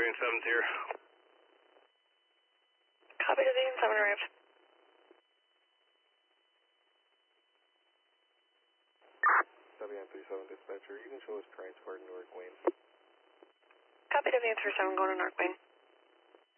Deviant 7's here. Copy, Deviant 7 arrived. Deviant 37 dispatcher, you can show us transport in North Wayne. Copy, Deviant 37 going to North Wayne.